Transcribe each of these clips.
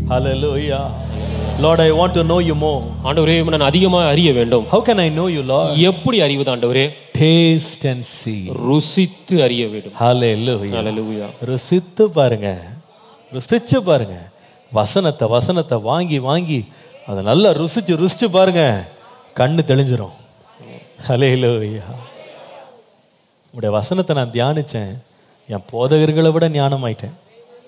Hallelujah. Lord, I want to know you more. ஆண்டவரே நான் அதிகமாக அறிய வேண்டும். How can I know you, Lord? எப்படி அறிவது ஆண்டவரே? Taste and see. ருசித்து அறிய வேண்டும். Hallelujah. Hallelujah. ருசித்து பாருங்க, ருசிச்சு பாருங்க. வசனத்தை வாங்கி வாங்கி அதை நல்லா ருசிச்சு பாருங்க, கண்ணு தெளிஞ்சிரும். Hallelujah. உடைய வசனத்தை நான் தியானிச்சேன், என் போதகர்களை விட ஞானமாயிட்டேன்.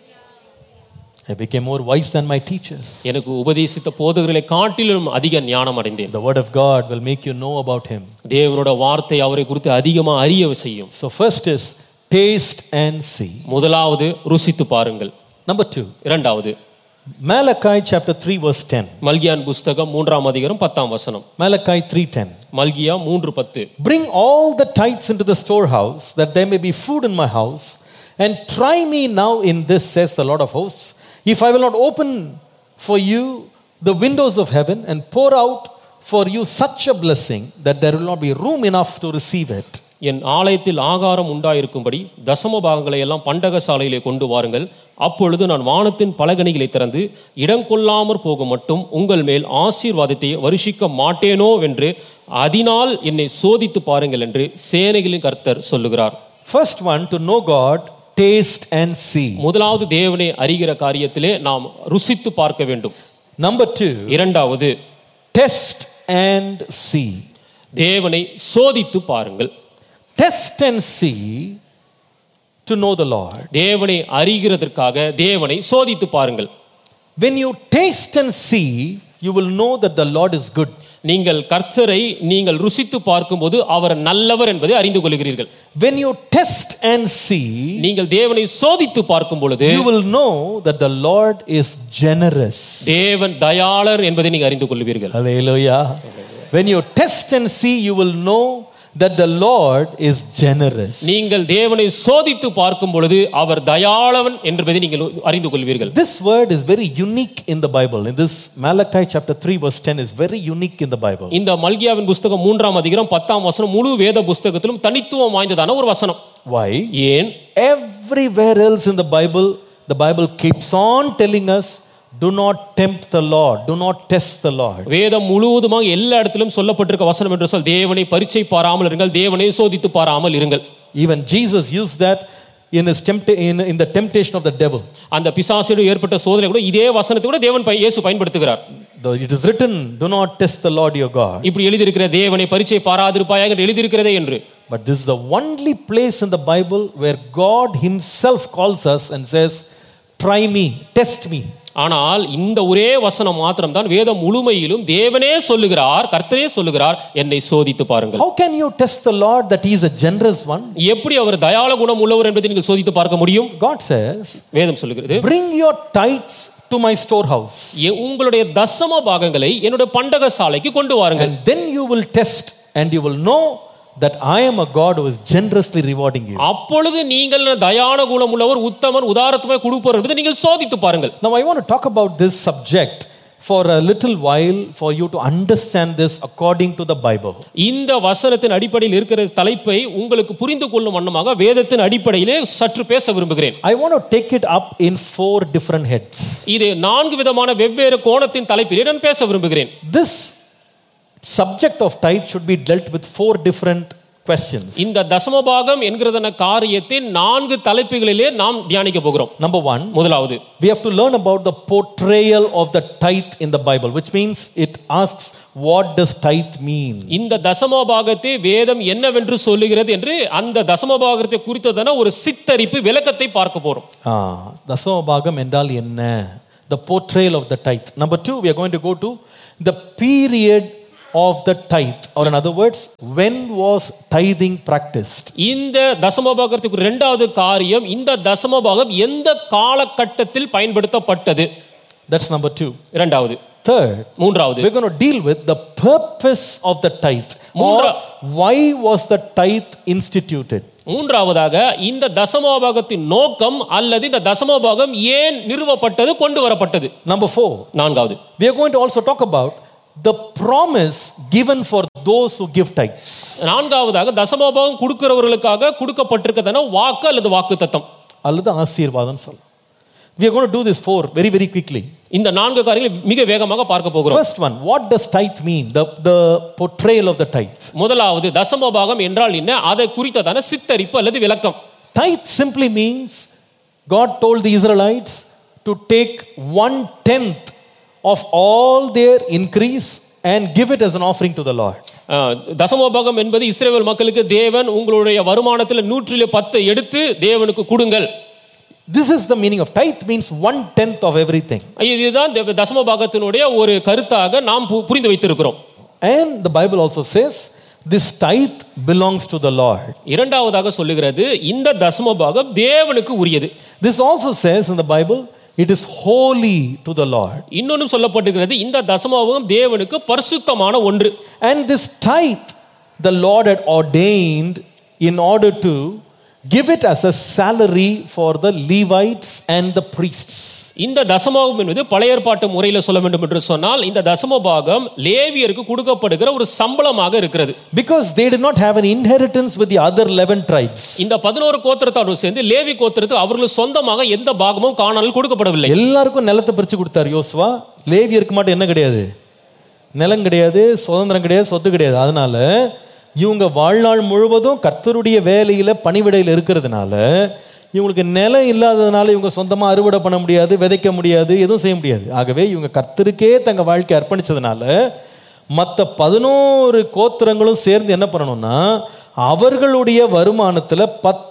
I became more wise than my teachers. எனக்கு உபதேசித்த போதகர்களை காட்டிலும் அதிக ஞானம் அடைந்தேன். The word of God will make you know about him. தேவனோட வார்த்தை அவரை குறித்து அதிகமா அறிய செய்யும். So first is taste and see. முதலாவது ருசித்து பாருங்கள். Number 2. இரண்டாவது Malachi chapter 3 verse 10. மல்கியான் புஸ்தகம் 3ஆம் அதிகாரம் 10ஆம் வசனம். Malachi 3:10. Malchijah 3:10. Bring all the tithes into the storehouse, that there may be food in my house, and try me now in this, says the Lord of hosts, if I will not open for you the windows of heaven and pour out for you such a blessing that there will not be room enough to receive it. என் ஆலயத்தில் ஆகாரம் உண்டாயிருக்கும்படி தசம பாகங்களை எல்லாம் பண்டக சாலையிலே கொண்டு வாருங்கள். அப்பொழுது நான் வானத்தின் பலகணிகளை திறந்து இடங்கொள்ளாமற் போக மட்டும் உங்கள் மேல் ஆசீர்வாதத்தை வருஷிக்க மாட்டேனோ என்று அதனால் என்னை சோதித்து பாருங்கள் என்று சேனைகளின் கர்த்தர் சொல்லுகிறார். First one, to know God, taste and see. முதலாவது தேவனை அறிகிற காரியத்திலே நாம் ருசித்து பார்க்க வேண்டும். Number 2, இரண்டாவது test and see. தேவனை சோதித்து பாருங்கள். Test and see to know the Lord. தேவனை அறிகிறதற்காக தேவனை சோதித்து பாருங்கள். When you taste and see, you will know that the Lord is good. நீங்கள் கர்த்தரை நீங்கள் ருசித்து பார்க்கும்போது அவர் நல்லவர் என்பதை அறிந்து கொள்கிறீர்கள். When you test and see, நீங்கள் தேவனை சோதித்து பார்க்கும் பொழுது you will know that the Lord is generous. தேவன் தயாளர் என்பதை நீங்கள் அறிந்து கொள்வீர்கள். Hallelujah. When you test and see, you will know that the Lord is generous. நீங்கள் தேவனை சோதித்து பார்க்கும் பொழுது அவர் தயாளவன் என்பதை நீங்கள் அறிந்து கொள்வீர்கள். This word is very unique in the Bible. In this Malachi chapter 3 verse 10 is very unique in the Bible. இந்த மல்கியாவின் புஸ்தகம் 3ஆம் அதிகாரம் 10ஆம் வசனம் முழு வேத புஸ்தகத்திலும் தனித்துவம் வாய்ந்ததான ஒரு வசனம். Why? ஏன்? Everywhere else in the Bible keeps on telling us, do not tempt the Lord, do not test the Lord. வேதம் முழுவதுமாக எல்லா இடத்திலும் சொல்லப்பட்டிருக்க வசனம் என்று சொல் தேவனை பரீட்சை பாராமல் இருங்கள், தேவனை சோதித்து பாராமல் இருங்கள். Even Jesus used that in his in the temptation of the devil. அந்த பிசாசுக்கு ஏற்பட்ட சோதனை கூட இதே வசனத்தை கூட தேவன் இயேசு பயன்படுத்துகிறார். Though it is written, do not test the Lord your God. இப்படி எழுதி இருக்கிற தேவனை பரீட்சை பாராதிருப்பாயாக என்று எழுதி இருக்கிறதே என்று. But this is the only place in the Bible where God himself calls us and says, try me, test me. ஆனால் இந்த ஒரே வசனம் மாத்திரம் தான் வேதம் முழுமையிலும் தேவனே சொல்லுகிறார், கர்த்தரே சொல்லுகிறார், என்னை சோதித்து பாருங்கள். How can you test the Lord that he is a generous one? எப்படி அவர் தயாள குணம் உள்ளவர் என்பதை நீங்கள் சோதித்து பார்க்க முடியும்? God says, வேதம் சொல்லுகிறது, bring your tithes to my storehouse. உங்களுடைய தசம பாகங்களை என்னுடைய பண்டக சாலைக்கு கொண்டு வாருங்கள். And then you will test and you will know that I am a God who is generously rewarding you. அப்பொழுது நீங்கள் தயாள குணம் உள்ளவர், உத்தமன், உதாரத்துவமாய் கொடுப்பவர் என்பதை நீங்கள் சோதித்து பாருங்கள். Now I want to talk about this subject for a little while for you to understand this according to the Bible. இந்த வசனத்தின் அடிப்படையில் இருக்கிற தலைப்பை உங்களுக்கு புரிந்து கொள்ளும் வண்ணமாக வேதத்தின் அடிப்படையிலே சற்று பேச விரும்புகிறேன். I want to take it up in 4 different heads. இது 4 விதமான வெவ்வேறு கோணத்தின் தலைப்பிலே நான் பேச விரும்புகிறேன். This subject of tithe should be dealt with 4 different questions. இந்த தசமபாகம் என்கிறதான காரியத்தின் 4 தலைப்புகளிலே நாம் தியானிக்க போகிறோம். Number 1, முதலாவது, we have to learn about the portrayal of the tithe in the Bible, which means it asks, what does tithe mean? இந்த தசமபாகத்தை வேதம் என்னவென்று சொல்லுகிறது என்று அந்த தசமபாகத்தை குறித்ததான ஒரு சித்தரிப்பு விளக்கத்தை பார்க்க போறோம். தசமபாகம் என்றால் என்ன? The portrayal of the tithe. Number 2, we are going to go to the period of the tithe, or in other words, when was tithing practiced? இந்த தசமபாகத்துக்கு இரண்டாவது காரியம், இந்த தசமபாகம் எந்த காலகட்டத்தில் பயன்படுத்தப்பட்டது? That's number 2. இரண்டாவது. Third, மூன்றாவது, we're going to deal with the purpose of the tithe, or why was the tithe instituted? மூன்றாவதாக இந்த தசமபாகத்தின் நோக்கம் அல்லது இந்த தசமபாகம் ஏன் நிறுவப்பட்டது, கொண்டு வரப்பட்டது? Number 4, நான்காவது, we are going to also talk about the promise given for those who give tithes. நான்காவதாக தசமபாகம் கொடுக்கிறவர்களுக்காக கொடுக்கப்பட்டிருக்கிறதான வாக்கு அல்லது வாக்குத்தத்தம் அல்லது ஆசீர்வாதம் சொல்ல. We are going to do this 4 very very quickly. இந்த 4 காரியங்களை மிக வேகமாக பார்க்க போகிறோம். First one, what does tithe mean? The portrayal of the tithe. முதலாவது தசம பாகம் என்றால் என்ன, அதை குறித்ததான சித்தரிப்பு அல்லது விளக்கம். Tithe simply means God told the Israelites to take 1/10 of all their increase and give it as an offering to the Lord. தசம பாகம் என்பது இஸ்ரவேல் மக்களுக்கு தேவன் உங்களுடைய வருமானத்தில் 110 எடுத்து தேவனுக்கு கொடுங்கள். This is the meaning of tithe, means 1/10 of everything. இதுதான் தசம பாகத்தினுடைய ஒரு கருத்தாக நாம் புரிந்து வைத்திருக்கிறோம். And the Bible also says this tithe belongs to the Lord. இரண்டாவதாக சொல்லுகிறது இந்த தசம பாகம் தேவனுக்கு உரியது. This also says in the Bible it is holy to the Lord. இன்னொன்னும் சொல்லப்பட்டிருக்கிறது இந்த தசம பாகம் தேவனுக்கு பரிசுத்தமான ஒன்று. And this tithe the Lord had ordained in order to give it as a salary for the Levites and the priests. இந்த தசமபாகம் என்பது பழைய ஏற்பாட்டு முறையில் சொல்ல வேண்டும் என்று சொன்னால் இந்த தசமபாகம் லேவியருக்கு கொடுக்கப்படுகிற ஒரு சம்பளமாக இருக்கிறது. Because they did not have an inheritance with the other 11 tribes. இந்த 11 கோத்திரத்தாரோடு சேர்ந்து லேவி கோத்திரத்துக்கு அவர்கள் சொந்தமாக எந்த பாகமும் கானானில் கொடுக்கப்படவில்லை. எல்லாருக்கும் நிலத்தை பிரிச்சு கொடுத்தார் யோசுவா. லேவியருக்கு மட்டும் என்ன கிடையாது? நிலம் கிடையாது, சுதந்திரம் கிடையாது, சொத்து கிடையாது. அதனால இவங்க வாழ்நாள் முழுவதும் கர்த்தருடைய வேலையில பணிவிடையில் இருக்கிறதுனால இவங்களுக்கு நிலம் இல்லாததுனால இவங்க சொந்தமாக அறுவடை பண்ண முடியாது, விதைக்க முடியாது, எதுவும் செய்ய முடியாது. ஆகவே இவங்க கர்த்தருக்கே தங்க வாழ்க்கை அர்ப்பணிச்சதுனால மற்ற 11 கோத்திரங்களும் சேர்ந்து என்ன பண்ணணும்னா அவர்களுடைய வருமானத்தில்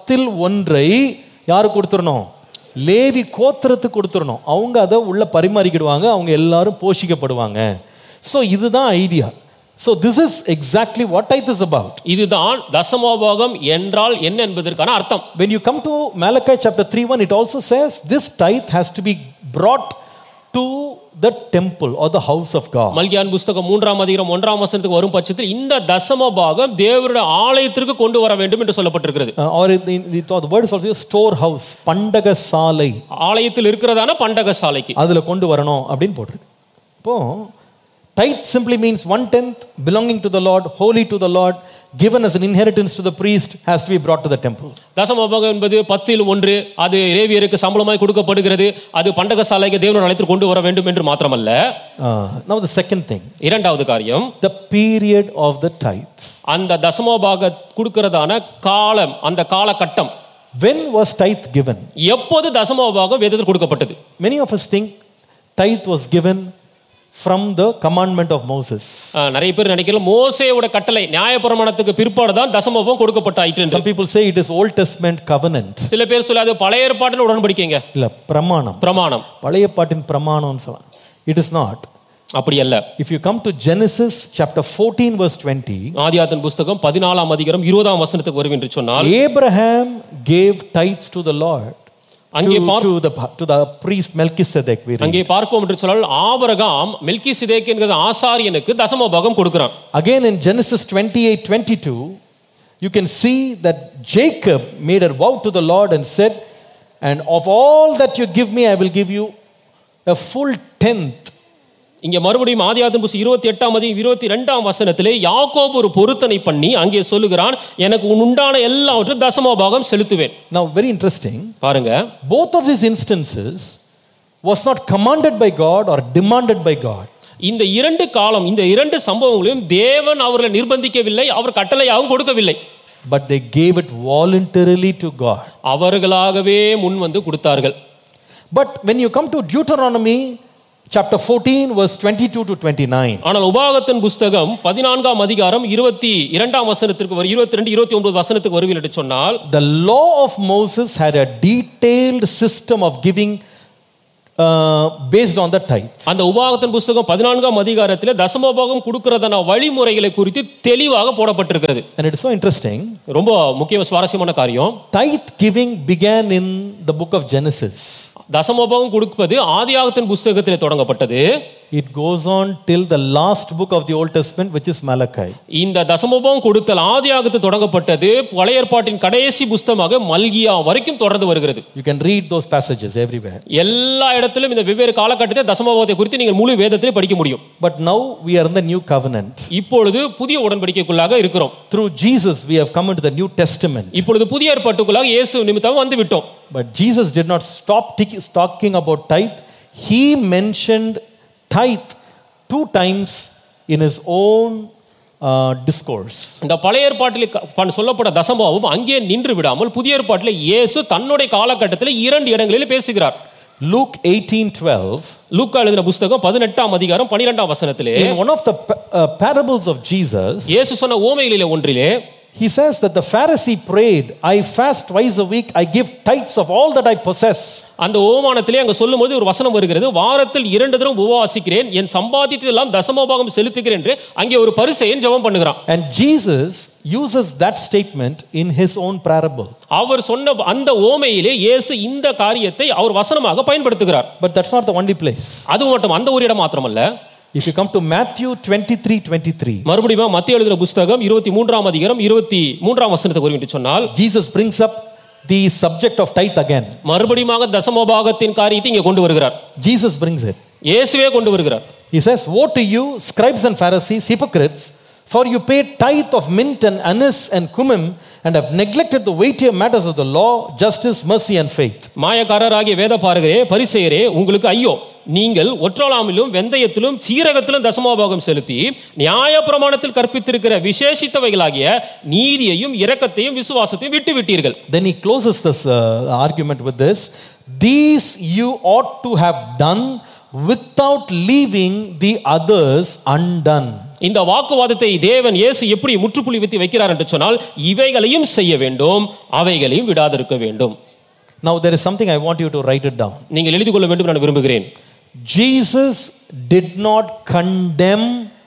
10% யாரு கொடுத்துடணும்? லேவி கோத்திரத்துக்கு கொடுத்துடணும். அவங்க அதை உள்ள பரிமாறிக்கிடுவாங்க, அவங்க எல்லாரும் போஷிக்கப்படுவாங்க. ஸோ இதுதான் idea. So this is exactly what tithe is about. இதுதான் தசமபாகம் என்றால் என்ன என்பதற்கான அர்த்தம். When you come to Malachi chapter 3:1 it also says this tithe has to be brought to the temple or the house of God. மல்கியான் புத்தகம் 3ஆம் அதிகாரம் 1ஆம் வசனத்துக்கு வரும் பட்சத்தில் இந்த தசமபாகம் தேவனுடைய ஆலயத்திற்கு கொண்டு வர வேண்டும் என்று சொல்லப்பட்டிருக்கிறது. Or the word is also storehouse, பண்டக சாலை. ஆலயத்தில் இருக்கிறதான பண்டக சாலைக்கு அதுல கொண்டு வரணும் அப்படினு போட்டுருக்கு. இப்போ tithe simply means 1/10 belonging to the Lord, holy to the Lord, given as an inheritance to the priest, has to be brought to the temple. தசமபாகம் என்பது 10% அது லேவியருக்கு சம்பளமாய் கொடுக்கப்படுகிறது. அது பண்டக சாலைக்கு தேவனுடைய ஆலயத்திற்கு கொண்டு வர வேண்டும் என்று மாத்திரமல்ல. Now the second thing, இரண்டாவது காரியம், the period of the tithe. அந்த தசமபாக கொடுக்கிறதான காலம், அந்த காலகட்டம். When was tithe given? எப்போது தசமபாகம் வேதத்தில் கொடுக்கப்பட்டது? Many of us think tithe was given from the commandment of Moses. நிறைய பேர் நினைக்கிறாங்க மோசேயோட கட்டளை நியாயப்பிரமாணத்துக்கு பிற்பாடு தான் தசமபாகம் கொடுக்கப்பட்டாயிற்று. Some people say it is Old Testament covenant. சில பேர் சொல்ல அது பழைய ஏற்பாட்டின் உடன்படிக்கைங்க. இல்ல, பிரமாணம். பழைய ஏற்பாட்டின் பிரமாணம்னு சொல்லலாம். It is not. அப்படி அல்ல. If you come to Genesis chapter 14 verse 20, ஆதியாகமம் புத்தகம் 14ஆம் அதிகாரம் 20ஆம் வசனத்துக்கு வருவேன் என்று சொன்னால், Abraham gave tithes to the Lord. To the priest Melchizedek. அங்கே பார்ப்போம் என்று சொன்னால் ஆபிரகாம் மெல்கிசேதேக் என்கிற ஆசாரியனுக்கு தசமபாகம் கொடுக்கிறான். Again in Genesis 28:22 you can see that Jacob made a vow to the Lord and said, and of all that you give me I will give you a full tenth. இங்கே மறுபடியும் ஆதியாகமம் 28ஆம் அதிகாரம் 22ஆம் வசனத்திலே யாக்கோபு ஒரு பொருத்தனை பண்ணி அங்கே சொல்லுகிறான், எனக்கு உண்டான எல்லாவற்றையும் தசமபாகம் செலுத்துவேன். Now very interesting, பாருங்க, both of these instances was not commanded by God or demanded by God. இந்த இரண்டு சம்பவங்களையும் தேவன் அவர்களை நிர்பந்திக்கவில்லை, அவர் கட்டளையாகவும் கொடுக்கவில்லை. But they gave it voluntarily to God. அவர்களாகவே முன் வந்து கொடுத்தார்கள். But when you come to Deuteronomy chapter 14 verse 22 to 29, ஆனால் உபாகமத்தின் புத்தகம் 14ஆம் அதிகாரம் 22ஆம் வசனத்திற்கு 22 29 வசனத்துக்கு வருவீர்கள் என்று சொன்னால், the law of Moses had a detailed system of giving based on the tithe. அந்த உபாகமத்தின் புத்தகம் 14ஆம் அதிகாரத்திலே தசமபாகம் கொடுக்கிறதான வழிமுறைகளை குறித்து தெளிவாக போடப்பட்டிருக்கிறது. And it is so interesting, ரொம்ப முக்கிய சுவாரஸ்யமான காரியம், tithe giving began in the book of Genesis. தசமபாகம் கொடுப்பது ஆதியாகமத்தின் புத்தகத்திலே தொடங்கப்பட்டது. It goes on till the last book of the Old Testament, which is Malachi. இந்த தசமபாகம் கொடுத்தல் ஆதியாகமத்தில் தொடங்கப்பட்டது, பழைய ஏற்பாட்டின் கடைசி புத்தகமாக மல்கியா வரைக்கும் தொடர்ந்து வருகிறது. You can read those passages everywhere. எல்லா இடத்திலும் இந்த வெவ்வேறு காலகட்டத்தில் தசமபாகத்தை குறித்து நீங்கள் முழு வேதத்திலே படிக்க முடியும். But now we are in the new covenant. இப்பொழுது புதிய உடன்படிக்கைக்குள்ளாக இருக்கிறோம். Through Jesus we have come into the New Testament. இப்பொழுது புதிய ஏற்பாட்டுக்குள்ளாக இயேசு நிமித்தம் வந்து விட்டோம். But Jesus did not stop talking about tithe. he mentioned tithe 2 times in his own discourse. இந்த பழைய ஏற்பாட்டில் சொல்லப்பட்ட தசமபாவம் அங்கே நின்று விடாமல் புதிய ஏற்பாட்டில் இயேசு தன்னுடைய காலகட்டத்தில் 2 இடங்களில் பேசுகிறார். Luke 18:12. லூக்கா எழுதின புத்தகம் 18ஆம் அதிகாரம் 12ஆம் வசனத்திலே, in one of the parables of Jesus, இயேசு சொன்ன ஓமைகளிலே ஒன்றிலே he says that the Pharisee prayed, I fast twice a week, I give tithes of all that I possess. அந்த ஓமானத்திலே அங்க சொல்லும்போது ஒரு வசனம் வருகிறது, வாரத்தில் 2 தடவை உபவாசிக்கிறேன், என் சம்பாதித்ததெல்லாம் தசமபாகம் செலுத்துகிறேன் என்று அங்கே ஒரு பரிசேயன் ஜெபம் பண்ணுகிறான். And Jesus uses that statement in his own parable. அவர் சொன்ன அந்த ஓமையிலே இயேசு இந்த காரியத்தை அவர் வசனமாக பயன்படுத்துகிறார். But that's not the only place. அது மட்டும் அந்த ஒரு இடம் மாத்திரமல்ல. If you come to Matthew 23:23, மறுபடியும் மத்திய எழுதின புத்தகம் 23ஆம் அதிகாரம் 23ஆம் வசனத்தை குறிப்பிட்டு சொன்னால், Jesus brings up the subject of tithe again. மறுபடியும் தசமபாகத்தின் காரியத்தை இங்கே கொண்டு வருகிறார். Jesus brings it. இயேசுவே கொண்டு வருகிறார். He says, woe to you, scribes and Pharisees, hypocrites, for you pay tithe of mint and anise and cumin and have neglected the weightier matters of the law, justice, mercy and faith. மாயக்காரராகிய வேதபாரகரே, பரிசேயரே, உங்களுக்கு ஐயோ, நீங்கள் ஒற்றலாமிலும் வெந்தயத்திலும் சீரகத்திலும் தசமபாகம் செலுத்தி நியாயப்பிரமாணத்தில் கற்பித்திருக்கிற விசேஷித்தவைகளாகிய நீதியையும் இரக்கத்தையும் விசுவாசத்தையும் விட்டு விட்டீர்கள். Then he closes this argument with this, these you ought to have done without leaving the others undone. இந்த வாக்குவாதத்தை தேவன் இயேசு எப்படி முற்றுப்புள்ளி வைக்கிறார் என்று சொன்னால், இவைகளையும் செய்ய வேண்டும், அவைகளையும் விடாதிருக்க வேண்டும். Now there is something I want you to write it down. நீங்கள் எழுதி கொள்ள வேண்டும் நான் விரும்புகிறேன். Jesus did not condemn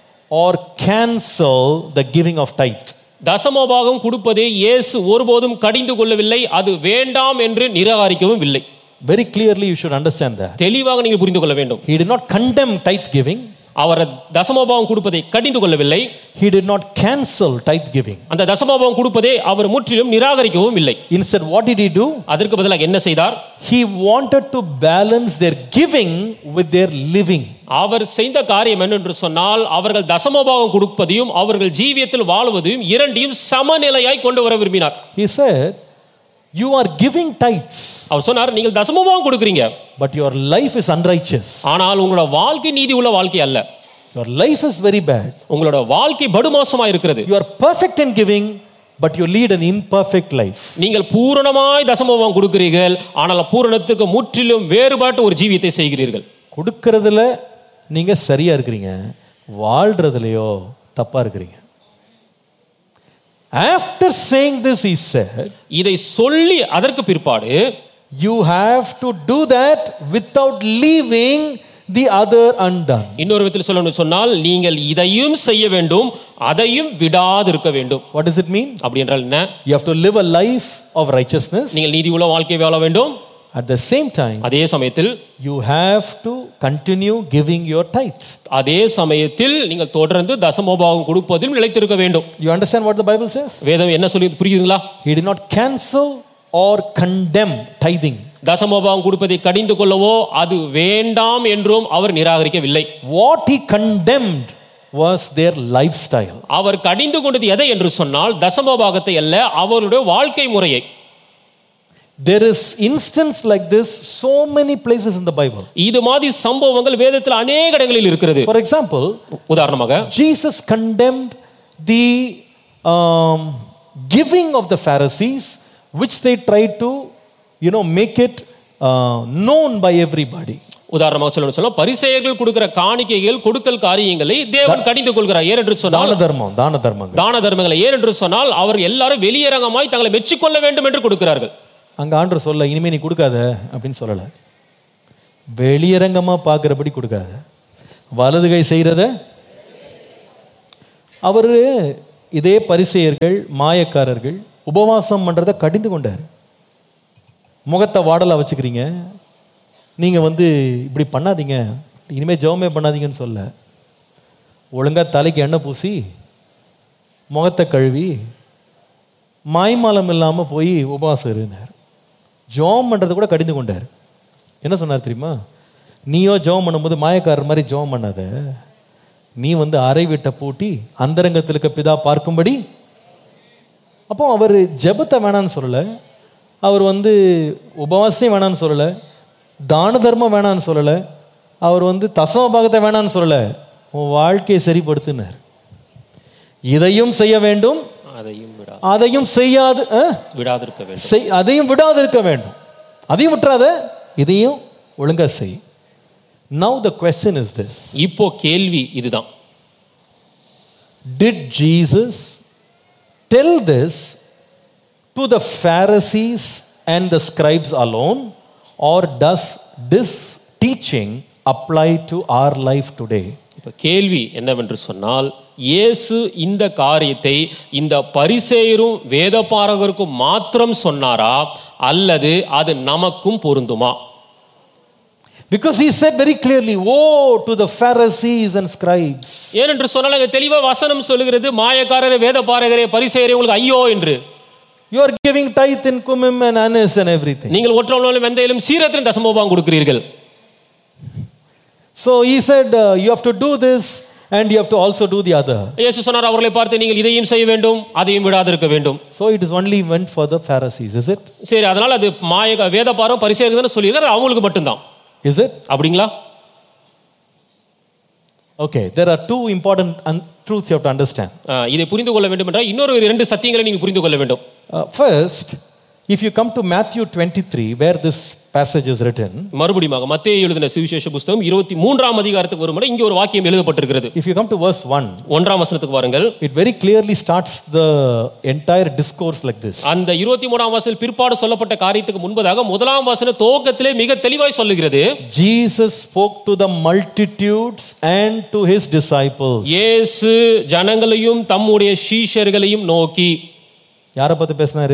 or cancel the giving of tithe. தசமபாகம் கொடுப்பதை இயேசு ஒருபோதும் கடிந்து கொள்ளவில்லை, அது வேண்டாம் என்று நிராகரிக்கவும் இல்லை. Very clearly you should understand that. தெளிவாக நீங்கள் புரிந்து கொள்ள வேண்டும். He did not condemn tithe giving. அவர் தசமபாகம் கொடுப்பதை கடிந்து கொள்ளவில்லை. He did not cancel tithe giving. அந்த தசமபாகம் கொடுப்பதை அவர் முற்றிலும் நிராகரிக்கவும் இல்லை. Instead, what did he do? அதற்கு பதிலாக என்ன செய்தார்? He wanted to balance their giving with their living. அவர் செய்த காரியம் என்னென்று சொன்னால், அவர்கள் தசமபாகம் கொடுப்பதையும் அவர்கள் ஜீவியத்தில் வாழ்வதையும் இரண்டையும் சமநிலையாய் கொண்டு வர விரும்பினார். He said, you are giving tithes. அவர் சொன்னார், நீங்கள் தசமபாகம் கொடுக்கிறீங்க, but your life is unrighteous. ஆனால் உங்களோட வாழ்க்கை நீதி உள்ள வாழ்க்கை அல்ல. Your life is very bad. உங்களோட வாழ்க்கை படுமோசமாய் இருக்கிறது. You are perfect in giving, but you lead an imperfect life. நீங்கள் பூரணமாய் தசமபாகம் கொடுக்கிறீர்கள், ஆனால் பூரணத்துக்கு முற்றிலும் வேறுபட்ட ஒரு ஜீவியத்தை செய்கிறீர்கள். கொடுக்கிறதுல நீங்க சரியா இருக்கிறீங்க, வாழ்றதுலயோ தப்பா இருக்கிறீங்க. After saying this, he said, இதை சொல்லி அதற்கு பிற்பாடு, you have to do that without leaving the other undone. இன்னொரு விதத்தில் சொல்லணும்னு சொன்னால், நீங்கள் இதையும் செய்ய வேண்டும், அதையும் விடாது இருக்க வேண்டும். What does it mean? அப்படி என்றால் என்ன? You have to live a life of righteousness. நீங்கள் நீதி உள்ள வாழ்க்கை வாழ வேண்டும். At the same time, அதே சமயத்தில் you have to continue giving your tithes. அதே சமயத்தில் நீங்கள் தொடர்ந்து தசமபாகம் கொடுப்பதில் நிலைத்திருக்க வேண்டும். You understand what the Bible says? வேதம் என்ன சொல்லி புரியுதுங்களா? He did not cancel or condemn tithing. தசமபாகம் கொடுப்பதை கடிந்து கொள்ளவோ அது வேண்டாம் என்றும் அவர் நிராகரிக்கவில்லை. What he condemned was their lifestyle. அவர் கடிந்து கொண்டது எதை என்று சொன்னால், தசமபாகத்தை அல்ல, அவருடைய வாழ்க்கை முறையை. There is instance like this so many places in the Bible. இது மாதிரி சம்பவங்கள் வேதத்தில் அநேக இடங்களில் இருக்கிறது. For example, உதாரணமாக Jesus condemned the giving of the Pharisees, which they tried to make it known by everybody. உதாரணமாக சொல்லணும் சொன்னா, பரிசேயர்கள் கொடுக்கிற காணிக்கைகள் கொடுக்கல் காரியங்களை தேவன் கடிந்து கொள்கிறார். ஏனென்று சொன்னால் தான தர்மங்களை ஏனென்று சொன்னால் அவர் எல்லாரும் வெளியரங்கமாய் தங்களை மெச்சிக்கொள்ள வேண்டும் என்று கொடுக்கிறார்கள். அங்க ஆண்டவர் சொல்ல, இனிமே நீ கொடுக்காத அப்படின்னு சொல்லல, வெளியரங்கமா பார்க்கிறபடி கொடுக்காத, வலது கை செய்யறத. அவரு இதே பரிசேயர்கள் மாயக்காரர்கள் உபவாசம் பண்றதை கடிந்து கொண்டார். முகத்தை வாடலா வச்சுக்கிறீங்க, நீங்க இப்படி பண்ணாதீங்க, இனிமே ஜெபமே பண்ணாதீங்கன்னு சொல்ல, ஒழுங்கா தலைக்கு எண்ணெய் பூசி முகத்தை கழுவி மாய்மாலம் இல்லாம போய் உபவாசம் இருந்தார். ஜெபம் பண்றது கூட கடிந்து கொண்டார். என்ன சொன்னார் தெரியுமா? நீயோ ஜெபம் பண்ணும்போது மாயக்காரர் மாதிரி ஜெபம் பண்ணாத, நீ அறை வீட்டை பூட்டி அந்தரங்கத்தில் இருக்க பிதா பார்க்கும்படி. அப்போ அவர் ஜெபத்தை வேணான்னு சொல்லலை, அவர் உபவாசத்தையும் வேணான்னு சொல்லலை, தான தர்மம் வேணான்னு சொல்லலை, அவர் வந்து தசம பாகத்தை வேணான்னு சொல்லல, உன் வாழ்க்கையை சரிப்படுத்தினார். இதையும் செய்ய வேண்டும், அதையும் செய்யாது விடாதிருக்க வேண்டும், அதையும் விடாதிருக்க வேண்டும். அதையும் விட்டுறாத, இதையும் ஒழுங்கா செய். Now the question is this. இப்போ கேள்வி இதுதான். Did Jesus tell this to the Pharisees and the scribes alone, or does this teaching apply to our life today? இப்ப கேள்வி என்னவென்று சொன்னால், இயேசு இந்த காரியத்தை இந்த பரிசேயரும் வேதபாரகருக்கும் மாத்திரம் சொன்னாரா, அல்லது அது நமக்கும் பொருந்துமா? Because he said very clearly, woe to the Pharisees and scribes. ஏனென்று சொன்னால் அங்க தெளிவா வசனம் சொல்லுகிறது, மாயக்காரரே, வேதபாரகரே, பரிசேயரே, உங்களுக்கு ஐயோ என்று. You are giving tithe in cumin and anise and everything. நீங்கள் ஒற்றவனாலும் வெந்தயிலும் சீரத்திலும் தசமபாகம் கொடுக்கிறீர்கள். So he said, you have to do this and you have to also do the other. இயேசு சொன்னார், அவர்களை பார்த்து நீங்கள் இதையும் செய்ய வேண்டும், அதையும் விடாதிருக்க வேண்டும். So it is only meant for the Pharisees, is it? சரி, அதனால அது வேதபாரம் பரிசேயர்கள் தான் சொல்லியிருக்காரு, அவங்களுக்கு மட்டும்தான். Is it? அப்படிங்களா? Okay, there are two important truths you have to understand. இதை புரிந்து கொள்ள வேண்டும் என்றால் இன்னொரு இரண்டு சத்தியங்களை நீங்கள் புரிந்து கொள்ள வேண்டும். First, if you come to Matthew 23, where this passage is written, மறுபடியும் மத்தேயு எழுதின சுவிசேஷ புத்தகம் 23ஆம் அதிகாரத்துக்கு வரும்போது இங்கே ஒரு வாக்கியம் எழுதப்பட்டிருக்கிறது. If you come to verse 1, 1ஆம் வசனத்துக்கு வாருங்கள். It very clearly starts the entire discourse like this. அந்த 23ஆம் வசனத்தில் பிற்பாடு சொல்லப்பட்ட காரியத்துக்கு முன்பதாக முதலாம் வசனம் துவக்கத்திலே மிக தெளிவாய் சொல்லுகிறது. Jesus spoke to the multitudes and to his disciples. இயேசு ஜனங்களையும் தம்முடைய சீஷர்களையும் நோக்கி. யாரை பத்தி பேசினாரு?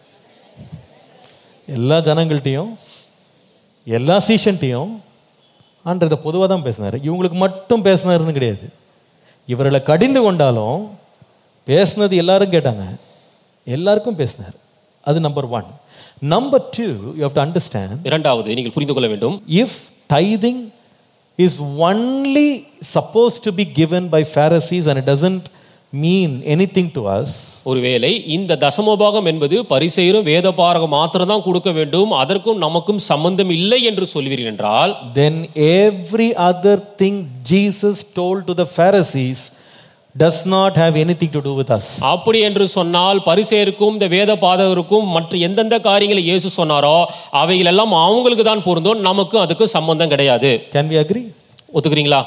எல்லா ஜனங்கள்ட்டையும் எல்லா சீஷன்ட்டையும் ஆண்டவரை பொதுவாக தான் பேசினார். இவங்களுக்கு மட்டும் பேசினாருன்னு கிடையாது. இவர்களை கடிந்து கொண்டாலும் பேசினது எல்லாரும் கேட்டாங்க, எல்லாருக்கும் பேசினார். அது number 1. Number 2, you have to understand. இரண்டாவது, நீங்கள் புரிந்து கொள்ள வேண்டும். If tithing is only supposed to be given by Pharisees and it doesn't mean anything to us, ஒருவேளை இந்த தசமபாகம் என்பது பரிசேயரும் வேதபாரகம் மாத்திரம் தான் கொடுக்க வேண்டும், அதற்கும் நமக்கும் சம்பந்தம் இல்லை என்று சொல்வீர்கள் என்றால், then every other thing Jesus told to the Pharisees does not have anything to do with us. அப்படி என்று சொன்னால் பரிசேயருக்கும் இந்த வேதபாரகருக்கும் மற்ற எந்தெந்த காரியங்களை இயேசு சொன்னாரோ அவைகள் எல்லாம் அவங்களுக்கு தான் பொருந்தும், நமக்கு அதுக்கு சம்பந்தம் கிடையாது. Can we agree? ஒத்துக்கிறீங்களா?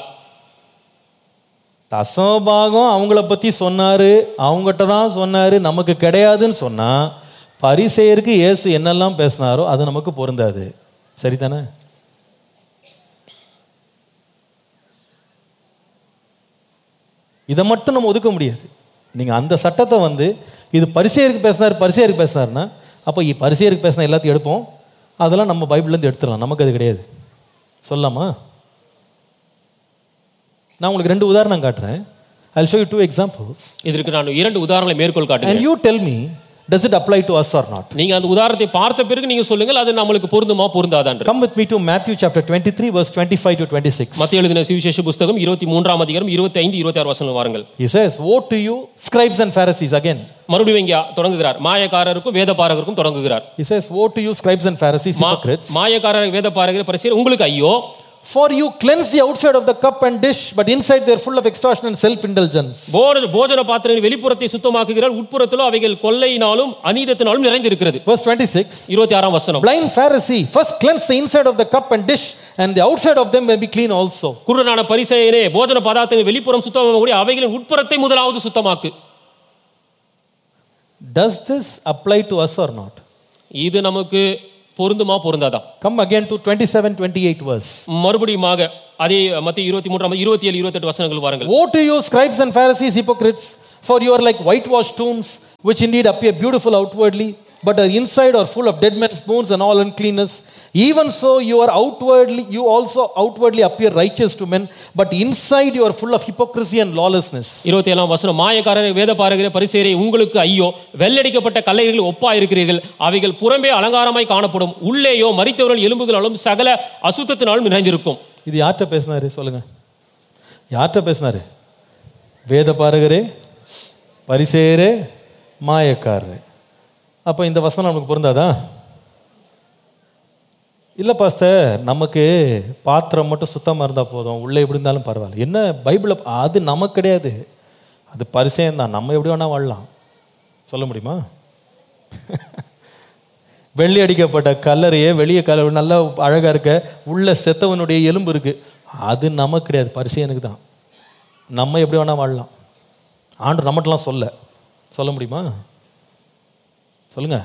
தசமபாகம் அவங்கள பத்தி சொன்னாரு, அவங்ககிட்ட தான் சொன்னாரு, நமக்கு கிடையாதுன்னு சொன்னா பரிசேயருக்கு இயேசு என்னெல்லாம் பேசினாரோ அது நமக்கு பொருந்தாது. சரிதானே? இதை மட்டும் நம்ம ஒதுக்க முடியாது. நீங்க அந்த சட்டத்தை வந்து இது பரிசேயருக்கு பேசினாருன்னா அப்போ பரிசேயருக்கு பேசின எல்லாத்தையும் எடுப்போம், அதெல்லாம் நம்ம பைபிள்லேருந்து எடுத்துடலாம், நமக்கு அது கிடையாது. சொல்லலாமா? நான் உங்களுக்கு 2 உதாரணம் காட்டுறேன். I'll show you 2 examples. இதற்கு நான் 2 உதாரணங்களை மேற்கோள் காட்டுறேன். And you tell me, does it apply to us or not? நீங்க அந்த உதாரணத்தை பார்த்த பிறகு நீங்க சொல்லுங்கள், அது நமக்கு பொருந்துமா பொருந்தாதான்னு. Come with me to Matthew chapter 23 verse 25 to 26. மத்தேயு எழுதின சுவிசேஷ புத்தகம் 23ஆம் அதிகாரம் 25 26 வசனங்கள் வாருங்கள். He says, woe to you scribes and Pharisees. Again மறுபடியும் இங்க தொடங்குகிறார், மாயக்காரருக்கும் வேதபாரகருக்கும் தொடங்குகிறார். He says, woe to you scribes and Pharisees, hypocrites. மாயக்காரர் வேதபாரகர் பரிசேயர், உங்களுக்கு ஐயோ. For you cleanse the outside of the cup and dish, but inside they are full of extortion and self-indulgence. போஜன பாத்திரங்களின் வெளிப்புறத்தை சுத்தமாக்குகிறார், உட்புறத்திலோ அவைகள் கொள்ளையினாலும் அநீதத்தினாலும் நிறைந்திருக்கிறது. Verse 26, 26ஆம் வசனம். Blind Pharisee, first cleanse the inside of the cup and dish, and the outside of them may be clean also. குருடனான பரிசேயரே, போஜன பதார்த்தங்களின் வெளிப்புறம் சுத்தமாகக்கூடிய அவைகளின் உட்புறத்தை முதலாவது சுத்தமாக்கு. Does this apply to us or not? இது நமக்கு பொருந்துமா பொருந்தாதா? Come again to 27-28 verse. மறுபடியுமாக அதே மத்தேயு 23 27 28 வசனங்கள் வாருங்கள். Woe to you scribes and Pharisees, hypocrites, for you are like whitewashed tombs, which indeed appear beautiful outwardly, but are inside are full of dead men's bones and all uncleanness. Even so you also outwardly appear righteous to men, but inside you are full of hypocrisy and lawlessness. 27ஆம் வசனம். மாயக்காரரே, வேதபாரகரே, பரிசேயரே, உங்களுக்கு ஐயோ, வெள்ளடிக்கப்பட்ட கல்லைகளில் ஒப்பாய் இருக்கிறீர்கள். அவைகள் புறம்பே அலங்காரமாய் காணப்படும், உள்ளேயோ மரித்தவர்கள் எலும்புகளாலும் சகல அசுத்தத்தினாலும் நிறைந்திருக்கும். இது யார்கிட்ட பேசினாரு சொல்லுங்க? யார்கிட்ட பேசினாரு? வேதபாரகரே, பரிசேயரே, மாயக்காரரே. அப்போ இந்த வசனம் நமக்கு பொருந்தாதா? இல்லை பாஸ்டர், நமக்கு பாத்திரம் மட்டும் சுத்தமாக இருந்தால் போதும், உள்ளே எப்படி இருந்தாலும் பரவாயில்ல. என்ன பைபிளை அது நமக்கு கிடையாது, அது பரிசேயம் தான். நம்ம எப்படி வேணால் வாழலாம். சொல்ல முடியுமா? வெள்ளி அடிக்கப்பட்ட கல்லறையே வெளியே கல்லறை நல்லா அழகாக இருக்க, உள்ள செத்தவனுடைய எலும்பு இருக்குது, அது நமக்கு கிடையாது, பரிசேயனுக்கு தான். நம்ம எப்படி வேணால் வாழலாம். ஆண்டவர் நம்மட்டெல்லாம் சொல்ல முடியுமா? சொல்லுங்க.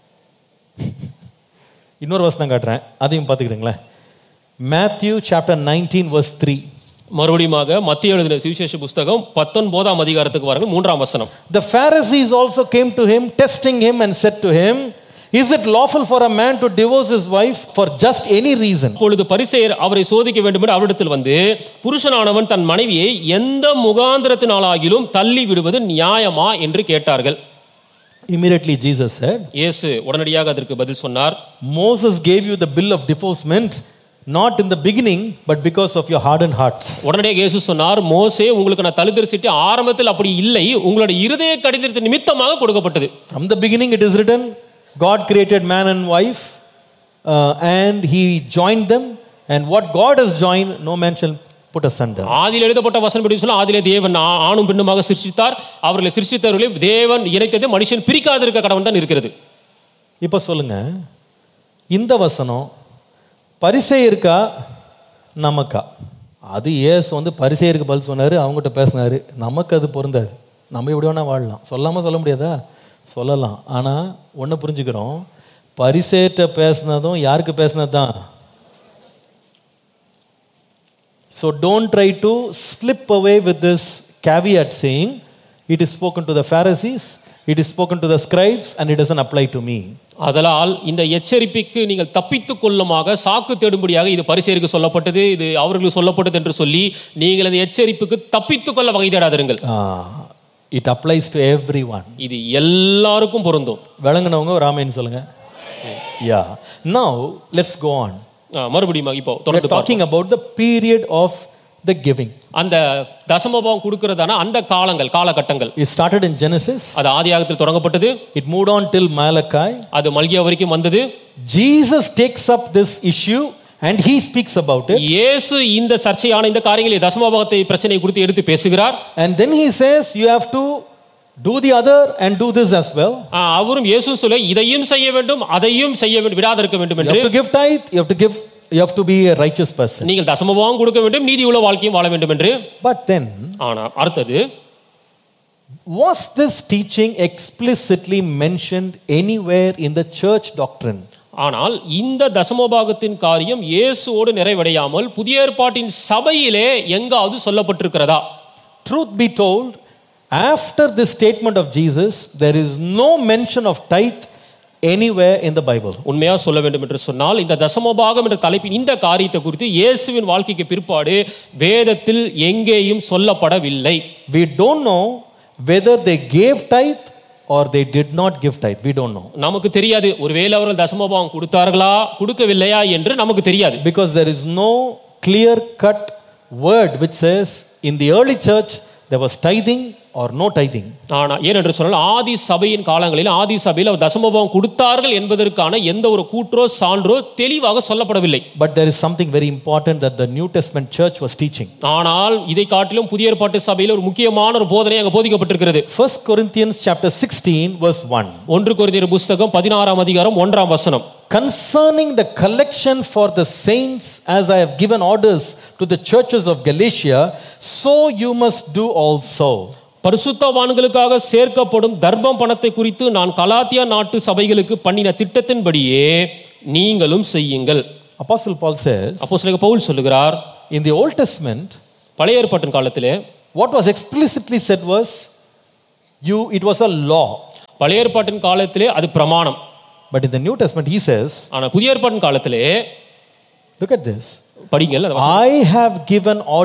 இன்னொரு வசனம் காட்டுறேன், அதையும் பார்த்துக்கிடுங்களேன். Matthew chapter 19 verse 3. மறுபடியும் மத்திய எழுதின சுவிசேஷ புஸ்தகம் 19ஆம் அதிகாரத்துக்கு வாருங்கள், 3ஆம் வசனம். The Pharisees also came to him, testing him, and said to him, is it lawful for a man to divorce his wife for just any reason? அப்பொழுது பரிசேயர் அவரை சோதிக்க வேண்டும் என்று அவரிடத்தில் வந்து, புருஷனானவன் தன் மனைவியை எந்த முகாந்திரத்தினாலாகிலும் தள்ளி விடுவது நியாயமா என்று கேட்டார்கள். Immediately Jesus said, இயேசு உடனடியாக அதற்கு பதில் சொன்னார், Moses gave you the bill of divorcement not in the beginning but because of your hardened hearts. உடனடியாக இயேசு சொன்னார், மோசே உங்களுக்கு நான் தள்ளுதல் சீட்டு ஆரம்பத்தில் அப்படி இல்லை, உங்களுடைய இருதய கடிதத்தின் நிமித்தமாக கொடுக்கப்பட்டது. From the beginning it is written, God created man and wife and he joined them, and what God has joined no man shall put asunder. ஆதியில் எழுதப்பட்ட வசனம் படி சொல்ல, ஆதியிலே தேவன் ஆணும் பெண்ணுமாக சிருஷ்டித்தார், அவர்களை சிருஷ்டித்தவர்களை தேவன் இணைத்ததை மனுஷன் பிரிக்காதிருக்க கடவுள் தான் இருக்கிறது. இப்போ சொல்லுங்க, இந்த வசனம் பரிசேயருக்கா நமக்கா? அது இயேசு வந்து பரிசேயருக்கு பதில் சொன்னார், அவங்ககிட்ட பேசினாரு. நமக்கு அது பொருந்தாது. நம்ம எப்படி வேணா வாழலாம். சொல்லாமல் சொல்ல முடியாதா? சொல்லலாம். ஆனால் ஒன்று புரிஞ்சுக்கிறோம், பரிசேயர்கிட்ட பேசினதும் யாருக்கு பேசினது தான். So don't try to slip away with this caveat saying it is spoken to the Pharisees, it is spoken to the scribes, and it doesn't apply to me. அதனால் இந்த எச்சரிப்புக்கு நீங்கள் தப்பித்துக் கொள்ளுமாக சாக்கு தேடும்படியாக இது பரிசேயருக்கு சொல்லப்பட்டது, இது அவர்களுக்கு சொல்லப்பட்டது என்று சொல்லி நீங்கள் அந்த எச்சரிப்புக்கு தப்பித்துக் கொள்ள வகை தேடாதிருங்கள். It applies to everyone. இது எல்லாருக்கும் பொருந்தும். விளங்குனவங்க ஒரு ஆமென் சொல்லுங்க. Yeah. Now let's go on. மறுபடியும் இப்போ தொடர்ந்து talking about the period of the giving. அந்த தசமபாகம் கொடுக்கிறதான அந்த காலகட்டங்கள். It started in Genesis. அது ஆதியாகமத்தில் தொடங்கப்பட்டது. It moved on till Malachi. அது மல்கியா வரைக்கும் வந்தது. Jesus takes up this issue and he speaks about it. இயேசு இந்த சர்ச்சையான இந்த காரியங்களை தசமபாகத்தை பிரச்சனை குறித்து எடுத்து பேசுகிறார். And then he says you have to do the other and do this as well. அவரும் இயேசு சொல்ல, இதையும் செய்ய வேண்டும் அதையும் செய்ய வேண்டும், விடாதிருக்க வேண்டும் என்று. You have to give tithe, you have to be a righteous person. நீங்கள் தசமபாகம் கொடுக்க வேண்டும், நீதியுள்ள வாழ்க்கையும் வாழ வேண்டும் என்று. But then அடுத்தது, was this teaching explicitly mentioned anywhere in the church doctrine? ஆனால் இந்த தசமபாகத்தின் காரியம் இயேசுவோடு நிறைவடையாமல் புதிய ஏற்பாட்டின் சபையிலே எங்காவது சொல்லப்பட்டிருக்கிறதா? Truth be told, after this statement of Jesus, there is no mention of tithe anywhere in the Bible. உண்மையா சொல்ல வேண்டும் என்று சொன்னால், இந்த தசமபாகம் என்ற தலைப்பின் இந்த காரியத்தை குறித்து இயேசுவின் வாழ்க்கைக்கு பிற்பாடு வேதத்தில் எங்கேயும் சொல்லப்படவில்லை. We don't know whether they gave tithe or they did not give tithe. We don't know. நமக்கு தெரியாது, ஒருவேளை அவர்கள் தசமபாகம் கொடுத்தார்களா கொடுக்கவில்லையா என்று நமக்கு தெரியாது. Because there is no clear cut word which says in the early church there was tithing or no tithing. ஆனா ஏனென்று சொன்னால், ஆதி சபையின் காலங்களில் ஆதி சபையில் அவர் தசமபாகம் கொடுத்தார்கள் என்பதற்கான எந்த ஒரு கூற்றோ சான்றோ தெளிவாக சொல்லப்படவில்லை. But there is something very important that the New Testament church was teaching. ஆனால் இதை காட்டிலும் புதிய ஏற்பாட்டு சபையில் ஒரு முக்கியமான ஒரு போதனை அங்கே போதிக்கப்பட்டிருக்கிறது. 1 Corinthians chapter 16 verse 1. 1 கொரிந்தியர் புத்தகம் 16ஆம் அதிகாரம் 1ஆம் வசனம். Concerning the collection for the saints, as I have given orders to the churches of Galatia, so you must do also. பரிசுத்தவான்களுக்காக சேர்க்கப்படும் தர்மம் பணத்தை குறித்து நான் கலாத்தியா நாட்டு சபைகளுக்கு பண்ணின திட்டத்தின்படியே நீங்களும் செய்யுங்கள். Apostle Paul says, அப்போஸ்தலனாகிய பவுல் சொல்லுகிறார், in the Old Testament, பழைய ஏற்பாட்டின் காலத்திலே what was explicitly said was, it was a law. பழைய ஏற்பாட்டின் காலத்திலே அது பிரமாணம். But in the New Testament he says, ஆனா புதிய ஏற்பாட்டின் காலத்திலே, look at this, படிங்கள், I have given